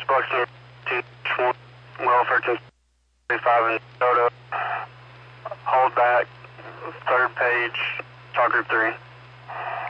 Buxton, welfare 235 in Soto. Hold back, third page, talk group 3.